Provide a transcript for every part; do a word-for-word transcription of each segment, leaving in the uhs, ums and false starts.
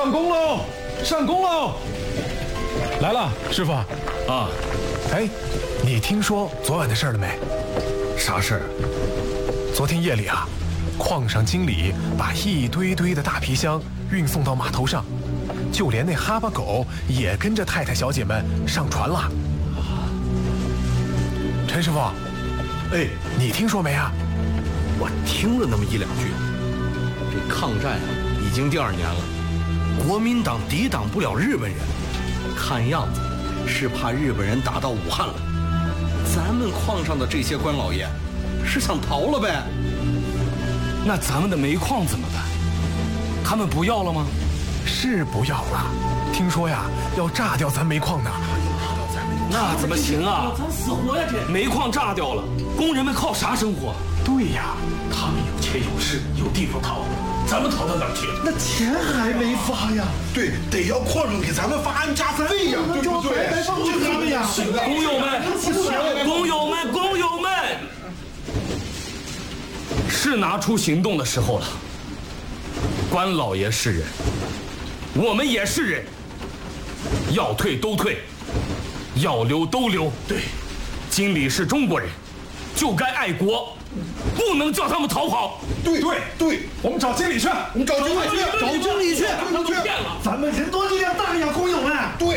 上工喽！上工喽！来了，师傅。 啊， 哎，你听说昨晚的事了没？ 啥事儿？ 昨天夜里啊，矿上经理把一堆堆的大皮箱运送到码头上，就连那哈巴狗也跟着太太小姐们上船了。陈师傅， 哎， 你听说没啊？ 我听了那么一两句。这抗战已经第二年了，国民党抵挡不了日本人，看样子是怕日本人打到武汉了。咱们矿上的这些官老爷是想逃了呗？ 那咱们的煤矿怎么办？他们不要了吗？ 是不要了，听说呀要炸掉咱煤矿呢。 那怎么行啊？ 咱死活呀！这煤矿炸掉了，工人们靠啥生活？ 对呀， 他们有钱有势有地方逃，咱们逃到哪儿去？ 那钱还没发呀？ 对，得要矿上给咱们发安家费呀，对不对？ 白放就他们呀！ 工友们，工友们，工友们，是拿出行动的时候了。关老爷是人，我们也是人，要退都退，要留都留。 对， 经理是中国人，就该爱国，不能叫他们逃跑。 对对对， 我们找经理去， 我们找经理去， 找经理去， 他们骗了。 咱们人多力量大呀，工友们。 对。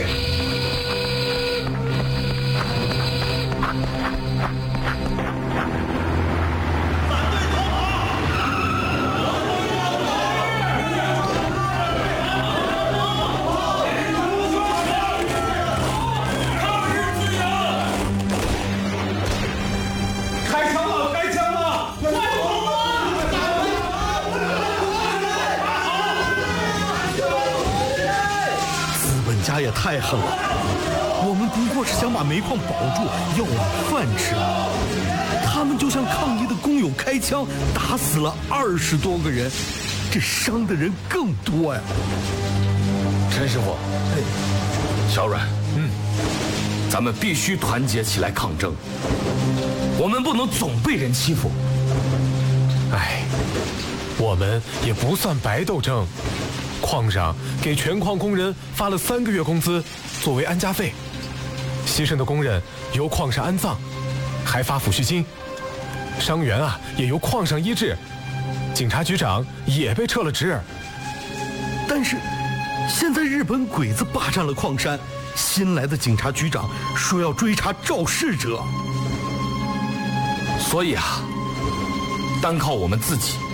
家也太狠了！我们不过是想把煤矿保住，要碗饭吃。他们就像抗议的工友开枪，打死了二十多个人，这伤的人更多呀！ 陈师傅，哎，小阮，嗯，咱们必须团结起来抗争，我们不能总被人欺负。 哎，我们也不算白斗争。矿上给全矿工人发了三个月工资作为安家费，牺牲的工人由矿上安葬，还发抚恤金，伤员啊也由矿上医治，警察局长也被撤了职。 但是现在日本鬼子霸占了矿山，新来的警察局长说要追查肇事者， 所以啊，单靠我们自己